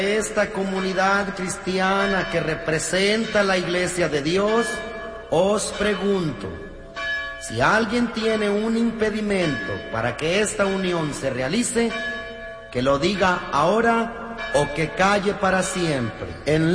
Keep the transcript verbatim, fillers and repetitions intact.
esta comunidad cristiana que representa la Iglesia de Dios, os pregunto, si alguien tiene un impedimento para que esta unión se realice, que lo diga ahora o que calle para siempre. En